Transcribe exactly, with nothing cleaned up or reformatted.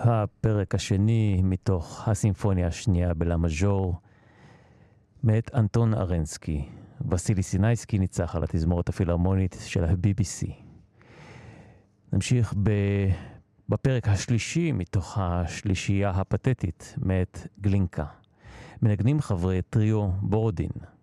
הפרק השני מתוך הסימפוניה השנייה בלה מז'ור, מאת אנטון ארנסקי. וסילי סינייסקי ניצח על התזמורת הפילהרמונית של ה-בי בי סי. נמשיך ב... בפרק השלישי מתוך השלישייה הפתטית, מאת גלינקה. מנגנים חברי טריו בורודין.